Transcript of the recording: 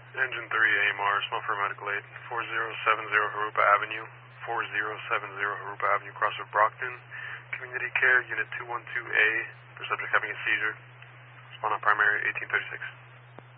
Engine 3 AMR, small for medical aid, 4070 Harupa Avenue, 4070 Harupa Avenue, cross of Brockton. Community Care, Unit 212A, for subject having a seizure. Respond on primary 1836.